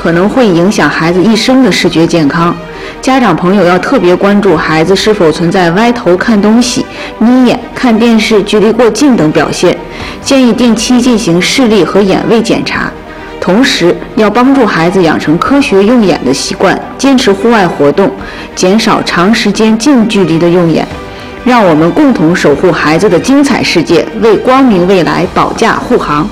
可能会影响孩子一生的视觉健康。家长朋友要特别关注孩子是否存在歪头看东西、眯眼、看电视距离过近等表现，建议定期进行视力和眼位检查。同时，要帮助孩子养成科学用眼的习惯，坚持户外活动，减少长时间近距离的用眼。让我们共同守护孩子的精彩世界，为光明未来保驾护航。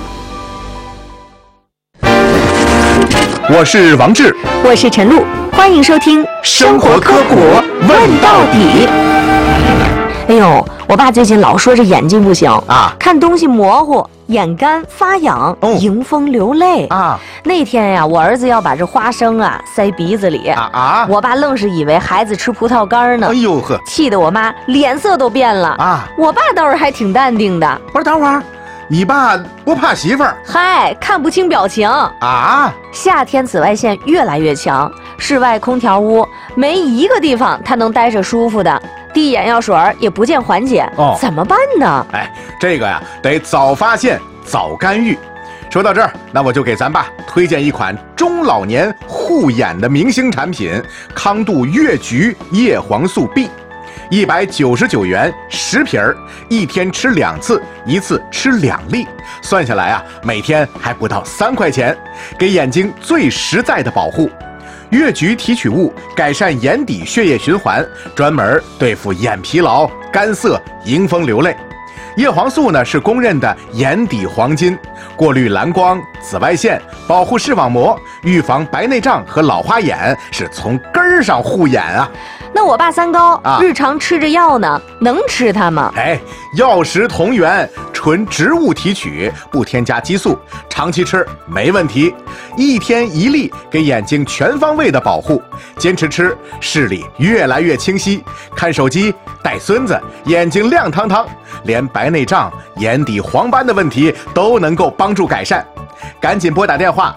我是王志， 我是陈露，欢迎收听生活科普问到底。 哎呦，我爸最近老说这眼睛不行啊， 看东西模糊，眼干发痒，迎风流泪啊。 那天呀，我儿子要把这花生塞鼻子里我爸愣是以为孩子吃葡萄干呢。 哎呦呵， 气得我妈脸色都变了啊。 我爸倒是还挺淡定的。 不是，等会儿，你爸不怕媳妇儿？ 嗨，看不清表情啊。 夏天紫外线越来越强，室外空调屋没一个地方他能待着舒服的。滴眼药水也不见缓解，怎么办呢？ 这个呀，得早发现早干预。说到这儿，那我就给咱爸推荐一款中老年护眼的明星产品——康度越橘叶黄素 B，199元10瓶，1天吃2次，1次吃2粒，算下来啊，每天还不到3块钱，给眼睛最实在的保护。越橘提取物改善眼底血液循环，专门对付眼疲劳、干涩、迎风流泪。叶黄素呢是公认的眼底黄金，过滤蓝光、紫外线，保护视网膜，预防白内障和老花眼，是从根儿上护眼啊。 那我爸三高日常吃着药呢，能吃它吗？ 药食同源，纯植物提取，不添加激素，长期吃没问题。1天1粒，给眼睛全方位的保护。坚持吃，视力越来越清晰，看手机、带孙子，眼睛亮堂堂，连白内障、眼底黄斑的问题都能够帮助改善。赶紧拨打电话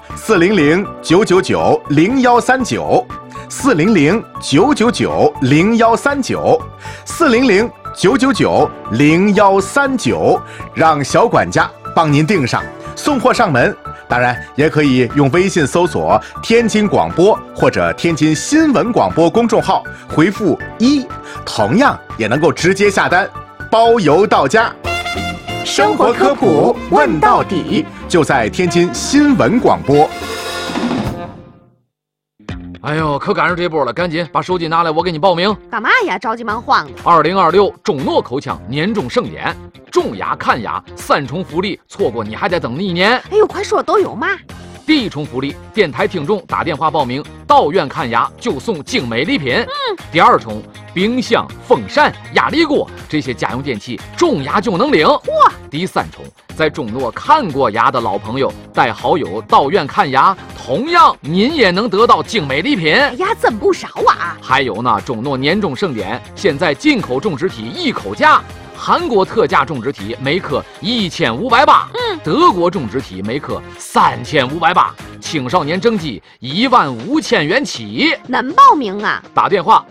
400-999-0139，400-999-0139，让小管家帮您订上，送货上门。当然也可以用微信搜索天津广播或者天津新闻广播公众号，回复1，同样也能够直接下单，包邮到家。生活科普问到底，就在天津新闻广播。 哎呦，可赶上这波了，赶紧把手机拿来，我给你报名。 干嘛呀？着急忙慌的。 2026中诺口腔年终盛典，重牙看牙3重福利，错过你还得等1年。 哎呦，快说都有嘛？ 第1重福利，电台听众打电话报名到院看牙就送精美礼品。第2重，冰箱、风扇、压力锅这些家用电器中牙就能领。第3重，在中诺看过牙的老朋友带好友到院看牙，同样您也能得到精美礼品。 哎呀，真不少啊！ 还有呢，中诺年终盛典，现在进口种植体一口价。韩国特价种植体每克1580，德国种植体每克3580，青少年征集15000元起。 能报名啊？ 打电话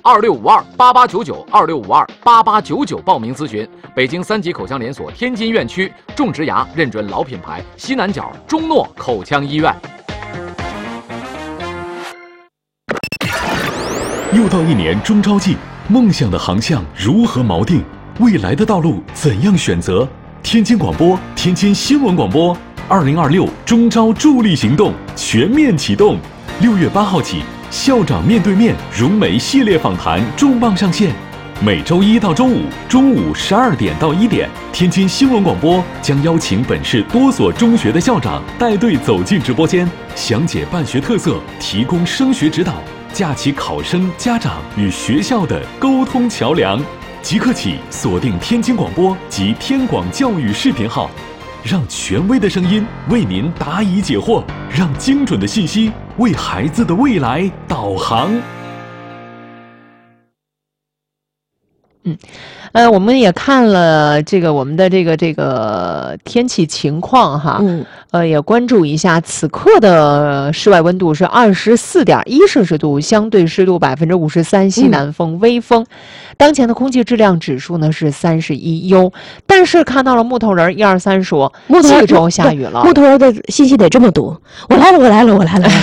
26528899，26528899报名咨询。北京3级口腔连锁天津院区种植牙认准老品牌西南角中诺口腔医院。 又到1年中招季，梦想的航向如何锚定？未来的道路怎样选择？天津广播、天津新闻广播，2026中招助力行动全面启动。6月8号起，校长面对面融媒系列访谈重磅上线。每周1到周5中午12点到1点，天津新闻广播将邀请本市多所中学的校长带队走进直播间，详解办学特色，提供升学指导，架起考生、家长与学校的沟通桥梁。即刻起锁定天津广播及天广教育视频号，让权威的声音为您答疑解惑，让精准的信息为孩子的未来导航。 我们也看了我们的这个天气情况哈，也关注一下此刻的室外温度是24.1摄氏度，相对湿度53%，西南风微风。当前的空气质量指数呢是31优，但是看到了木头人123说，这周下雨了。 木头人的信息得这么读，我来了。